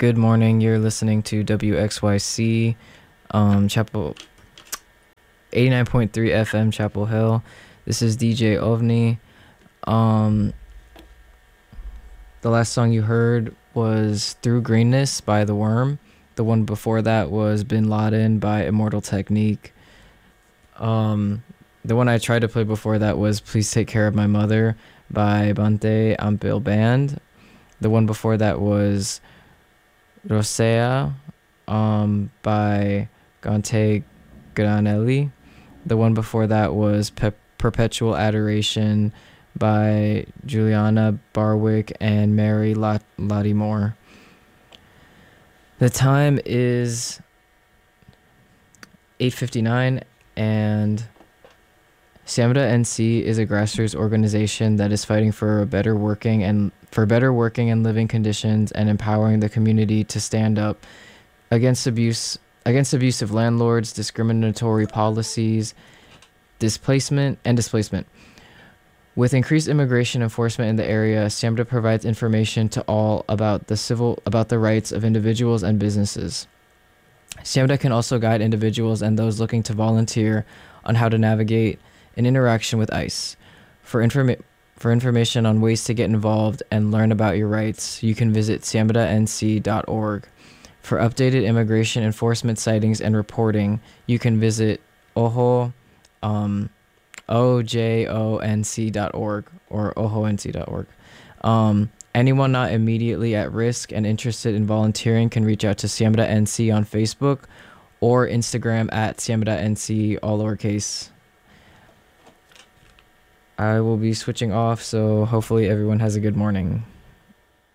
Good morning. You're listening to WXYC, Chapel 89.3 FM, Chapel Hill. This is DJ OVNI. The last song you heard was Through Greenness by The Worm. The one before that was Bin Laden by Immortal Technique. The one I tried to play before that was Please Take Care of My Mother by Bante Ampil Band. The one before that was Rosea by Gante Granelli. The one before that was Perpetual Adoration by Juliana Barwick and Mary Lottie-Moore. The time is 8:59, and Samda NC is a grassroots organization that is fighting for better working and living conditions and empowering the community to stand up against abusive landlords, discriminatory policies, displacement. With increased immigration enforcement in the area, SAMHDA provides information to all about the rights of individuals and businesses. SAMHDA can also guide individuals and those looking to volunteer on how to navigate an interaction with ICE. For information on ways to get involved and learn about your rights, you can visit samhdanc.org. For updated immigration enforcement sightings and reporting, you can visit ojonc.org or ojonc.org. Anyone not immediately at risk and interested in volunteering can reach out to Samhda NC on Facebook or Instagram at samhdanc, all lowercase. I will be switching off, so hopefully everyone has a good morning.